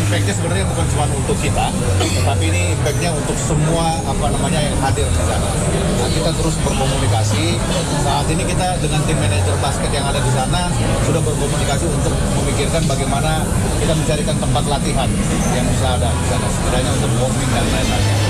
impact-nya sebenarnya bukan cuma untuk kita, tapi ini impact-nya untuk semua yang hadir di sana. Nah, kita terus berkomunikasi. Saat ini kita dengan tim manajer basket yang ada di sana sudah berkomunikasi untuk memikirkan bagaimana kita mencarikan tempat latihan yang bisa ada di sana, setidaknya untuk warming dan lain-lain.